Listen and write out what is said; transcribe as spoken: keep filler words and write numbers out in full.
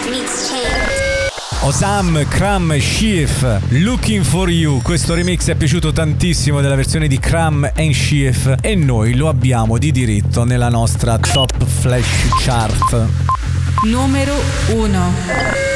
Osam, Cram, Shief, Looking for You. Questo remix è piaciuto tantissimo della versione di Cram and Shief e noi lo abbiamo di diritto nella nostra Top Flash Chart. Numero uno.